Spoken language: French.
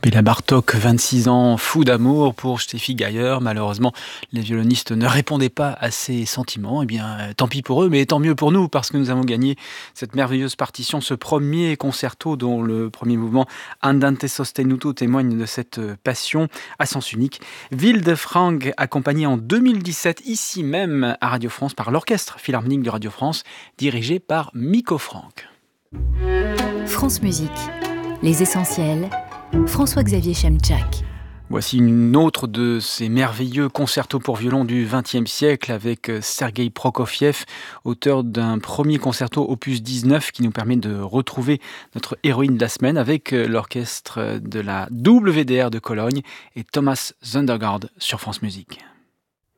Béla Bartók, 26 ans, fou d'amour pour Steffi Gaillard. Malheureusement, les violonistes ne répondaient pas à ses sentiments. Eh bien, tant pis pour eux, mais tant mieux pour nous, parce que nous avons gagné cette merveilleuse partition, ce premier concerto dont le premier mouvement Andante sostenuto témoigne de cette passion à sens unique. Wildefrank, accompagné en 2017, ici même à Radio France, par l'Orchestre Philharmonique de Radio France, dirigé par Miko Franck. France Musique, les essentiels, François-Xavier Chemchak. Voici une autre de ces merveilleux concertos pour violon du XXe siècle avec Sergueï Prokofiev, auteur d'un premier concerto opus 19 qui nous permet de retrouver notre héroïne de la semaine avec l'orchestre de la WDR de Cologne et Thomas Zundergaard sur France Musique.